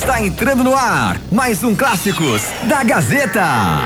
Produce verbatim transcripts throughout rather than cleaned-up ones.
Está entrando no ar mais um Clássicos da Gazeta.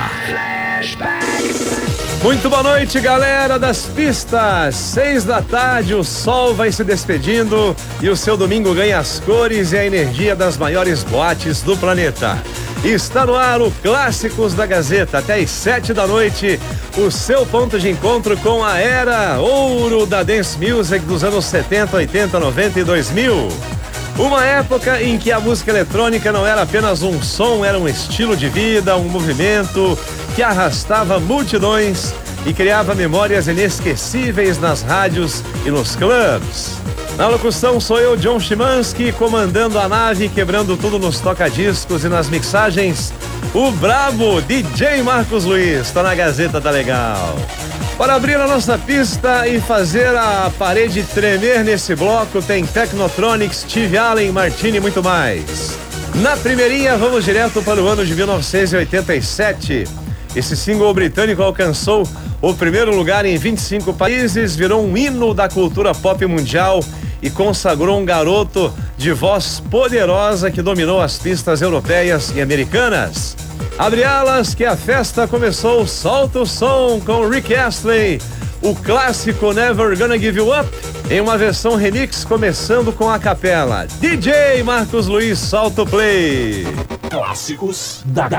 Muito boa noite, galera das pistas. Seis da tarde, o sol vai se despedindo e o seu domingo ganha as cores e a energia das maiores boates do planeta. Está no ar o Clássicos da Gazeta, até às sete da noite, o seu ponto de encontro com a era ouro da dance music dos anos setenta, oitenta, noventa e dois mil. Uma época em que a música eletrônica não era apenas um som, era um estilo de vida, um movimento que arrastava multidões e criava memórias inesquecíveis nas rádios e nos clubes. Na locução sou eu, John Chimansky, comandando a nave, quebrando tudo nos tocadiscos e nas mixagens, o brabo D J Marcos Luiz. Tá na Gazeta, tá legal. Para abrir a nossa pista e fazer a parede tremer nesse bloco, tem Technotronic, Steve Allen, Martini e muito mais. Na primeirinha, vamos direto para o ano de mil novecentos e oitenta e sete. Esse single britânico alcançou o primeiro lugar em vinte e cinco países, virou um hino da cultura pop mundial e consagrou um garoto de voz poderosa que dominou as pistas europeias e americanas. Abre alas que a festa começou, solta o som com Rick Astley, o clássico Never Gonna Give You Up, em uma versão remix começando com a capela. D J Marcos Luiz, solta o play. Clássicos da